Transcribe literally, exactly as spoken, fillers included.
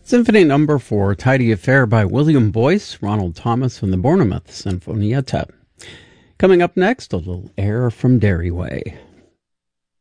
Symphony Number Four, Tidy Affair by William Boyce, Ronald Thomas from the Bournemouth Sinfonietta. Coming up next, a little air from Dairy Way.